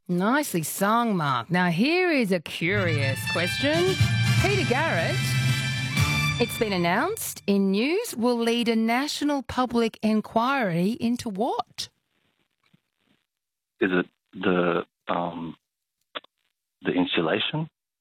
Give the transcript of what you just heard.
Nicely sung, Mark. Now, here is a curious question. Peter Garrett, it's been announced in news, will lead a national public inquiry into what? Is it the installation?